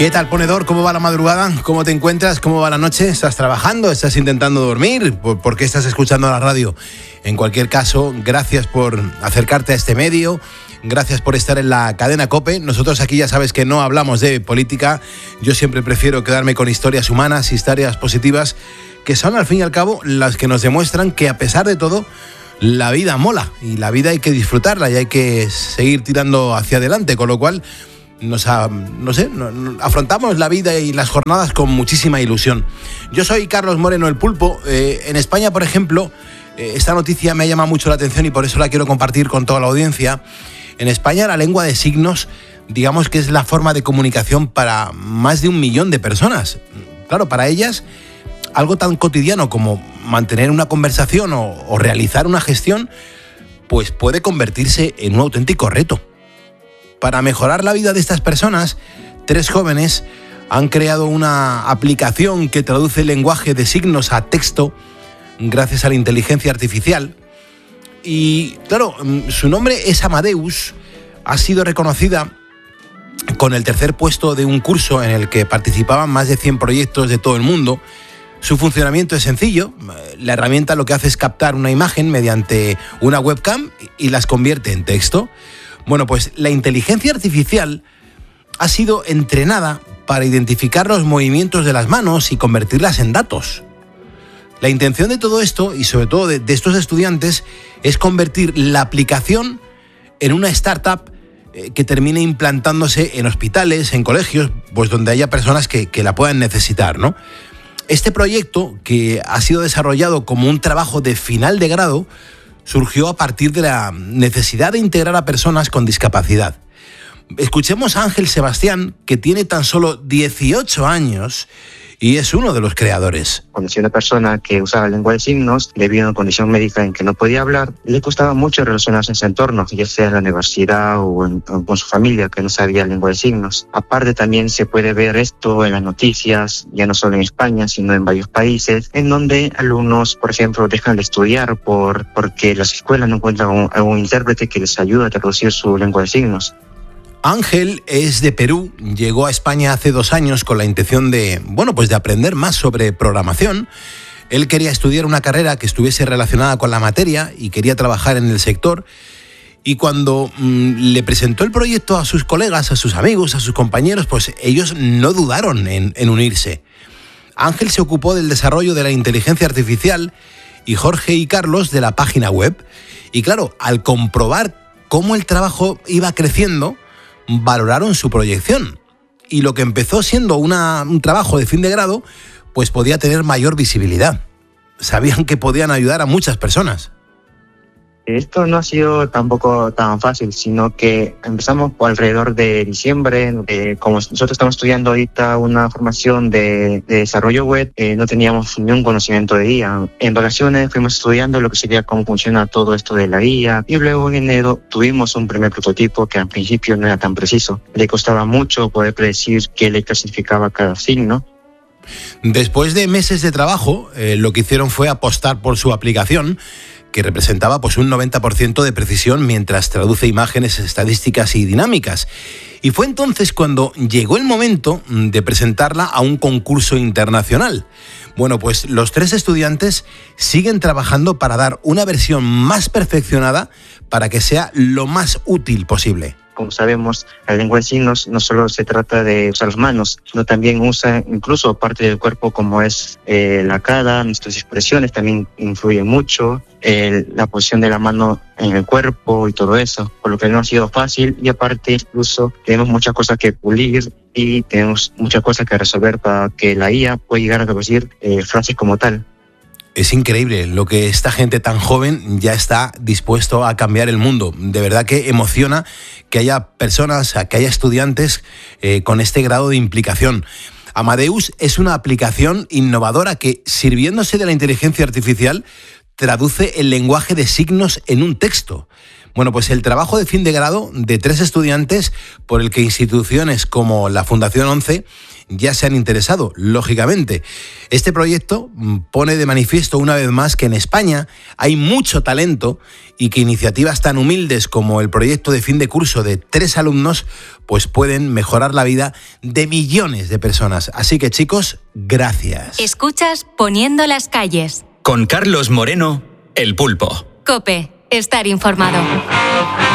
¿Qué tal, ponedor? ¿Cómo va la madrugada? ¿Cómo te encuentras? ¿Cómo va la noche? ¿Estás trabajando? ¿Estás intentando dormir? ¿Por qué estás escuchando la radio? En cualquier caso, gracias por acercarte a este medio. Gracias por estar en la cadena COPE. Nosotros aquí ya sabes que no hablamos de política. Yo siempre prefiero quedarme con historias humanas, historias positivas, que son al fin y al cabo las que nos demuestran que a pesar de todo, la vida mola. Y la vida hay que disfrutarla y hay que seguir tirando hacia adelante. Con lo cual, afrontamos la vida y las jornadas con muchísima ilusión. Yo soy Carlos Moreno, el Pulpo. En España, por ejemplo, esta noticia me llama mucho la atención y por eso la quiero compartir con toda la audiencia. En España la lengua de signos, digamos que es la forma de comunicación para más de 1 millón de personas. Claro, para ellas, algo tan cotidiano como mantener una conversación o realizar una gestión, pues puede convertirse en un auténtico reto. Para mejorar la vida de estas personas, 3 jóvenes han creado una aplicación que traduce el lenguaje de signos a texto gracias a la inteligencia artificial. Y claro, su nombre es Amadeus. Ha sido reconocida con el 3er puesto de un curso en el que participaban más de 100 proyectos de todo el mundo. Su funcionamiento es sencillo. La herramienta lo que hace es captar una imagen mediante una webcam y las convierte en texto. Bueno, pues la inteligencia artificial ha sido entrenada para identificar los movimientos de las manos y convertirlas en datos. La intención de todo esto, y sobre todo de estos estudiantes, es convertir la aplicación en una startup que termine implantándose en hospitales, en colegios, pues donde haya personas que la puedan necesitar, ¿no? Este proyecto, que ha sido desarrollado como un trabajo de final de grado, surgió a partir de la necesidad de integrar a personas con discapacidad. Escuchemos a Ángel Sebastián, que tiene tan solo 18 años y es uno de los creadores. Conocí a una persona que usaba lengua de signos debido a una condición médica en que no podía hablar. Le costaba mucho relacionarse en su entorno, ya sea en la universidad o con su familia, que no sabía lengua de signos. Aparte, también se puede ver esto en las noticias, ya no solo en España, sino en varios países, en donde alumnos, por ejemplo, dejan de estudiar porque las escuelas no encuentran a un intérprete que les ayude a traducir su lengua de signos. Ángel es de Perú, llegó a España hace 2 años con la intención de aprender más sobre programación. Él quería estudiar una carrera que estuviese relacionada con la materia y quería trabajar en el sector. Y cuando le presentó el proyecto a sus colegas, a sus amigos, a sus compañeros, pues ellos no dudaron en unirse. Ángel se ocupó del desarrollo de la inteligencia artificial y Jorge y Carlos de la página web. Y claro, al comprobar cómo el trabajo iba creciendo, valoraron su proyección y lo que empezó siendo un trabajo de fin de grado, pues podía tener mayor visibilidad. Sabían que podían ayudar a muchas personas. Esto no ha sido tampoco tan fácil, sino que empezamos por alrededor de diciembre. Como nosotros estamos estudiando ahorita una formación de desarrollo web, no teníamos ni un conocimiento de IA. En vacaciones fuimos estudiando lo que sería cómo funciona todo esto de la IA y luego en enero tuvimos un primer prototipo que al principio no era tan preciso. Le costaba mucho poder predecir qué letra significaba cada signo. Después de meses de trabajo, lo que hicieron fue apostar por su aplicación, que representaba pues un 90% de precisión mientras traduce imágenes estadísticas y dinámicas. Y fue entonces cuando llegó el momento de presentarla a un concurso internacional. Bueno, pues los 3 estudiantes siguen trabajando para dar una versión más perfeccionada para que sea lo más útil posible. Como sabemos, la lengua de signos no solo se trata de usar las manos, sino también usa incluso parte del cuerpo como es la cara, nuestras expresiones también influyen mucho, la posición de la mano en el cuerpo y todo eso, por lo que no ha sido fácil y aparte incluso tenemos muchas cosas que pulir y tenemos muchas cosas que resolver para que la IA pueda llegar a traducir frases como tal. Es increíble lo que esta gente tan joven ya está dispuesto a cambiar el mundo. De verdad que emociona que haya personas, que haya estudiantes con este grado de implicación. Amadeus es una aplicación innovadora que, sirviéndose de la inteligencia artificial, traduce el lenguaje de signos en un texto. Bueno, pues el trabajo de fin de grado de 3 estudiantes por el que instituciones como la Fundación 11 ya se han interesado, lógicamente. Este proyecto pone de manifiesto una vez más que en España hay mucho talento y que iniciativas tan humildes como el proyecto de fin de curso de 3 alumnos pues pueden mejorar la vida de millones de personas. Así que, chicos, gracias. Escuchas Poniendo las calles. Con Carlos Moreno, El Pulpo. COPE. Estar informado.